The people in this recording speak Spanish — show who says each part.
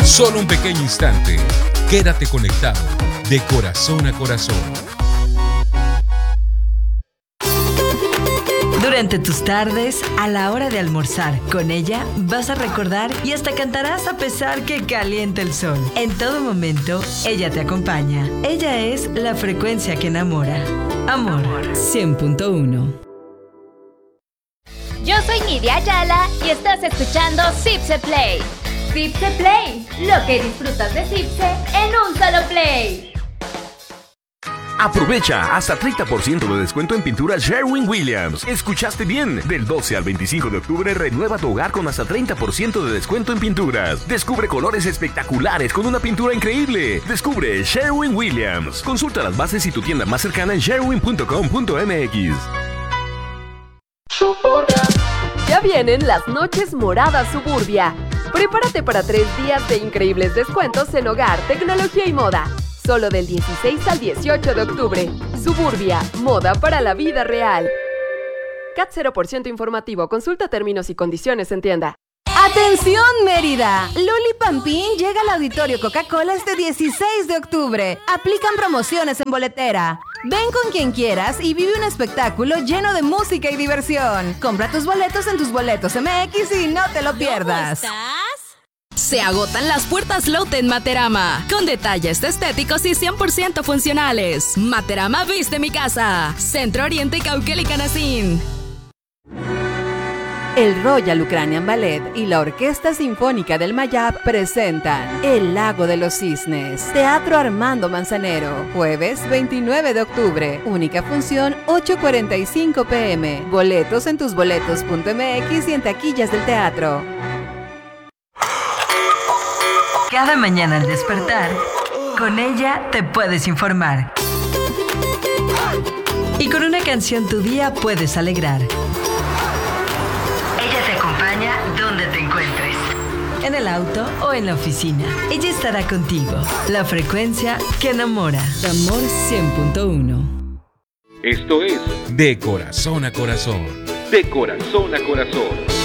Speaker 1: Solo un pequeño instante. Quédate conectado de corazón a corazón.
Speaker 2: Durante tus tardes, a la hora de almorzar, con ella vas a recordar y hasta cantarás a pesar que caliente el sol. En todo momento, ella te acompaña. Ella es la frecuencia que enamora. Amor 100.1.
Speaker 3: Yo soy Nidia Ayala y estás escuchando Zipse Play. Zipse Play, lo que disfrutas de Zipse en un solo play.
Speaker 4: Aprovecha hasta 30% de descuento en pinturas Sherwin-Williams. ¿Escuchaste bien? Del 12 al 25 de octubre renueva tu hogar con hasta 30% de descuento en pinturas. Descubre colores espectaculares con una pintura increíble. Descubre Sherwin-Williams. Consulta las bases y tu tienda más cercana en sherwin.com.mx.
Speaker 5: Ya vienen las noches moradas Suburbia. Prepárate para 3 días de increíbles descuentos en hogar, tecnología y moda. Solo del 16 al 18 de octubre. Suburbia, moda para la vida real. CAT 0% informativo. Consulta términos y condiciones en tienda.
Speaker 6: ¡Atención, Mérida! Luli Pampín llega al Auditorio Coca-Cola este 16 de octubre. Aplican promociones en boletera. Ven con quien quieras y vive un espectáculo lleno de música y diversión. Compra tus boletos en Tus Boletos MX y no te lo pierdas.
Speaker 7: Se agotan las puertas Lotte en Materama, con detalles estéticos y 100% funcionales. Materama viste mi casa. Centro Oriente Cauquel y Canacín.
Speaker 5: El Royal Ukrainian Ballet y la Orquesta Sinfónica del Mayab presentan El Lago de los Cisnes. Teatro Armando Manzanero. Jueves 29 de octubre. Única función 8:45 p.m. Boletos en tusboletos.mx y en taquillas del teatro.
Speaker 2: Cada mañana al despertar, con ella te puedes informar. Y con una canción tu día puedes alegrar. Ella te acompaña donde te encuentres. En el auto o en la oficina. Ella estará contigo. La frecuencia que enamora. Amor 100.1.
Speaker 1: Esto es De Corazón a Corazón. De Corazón a Corazón.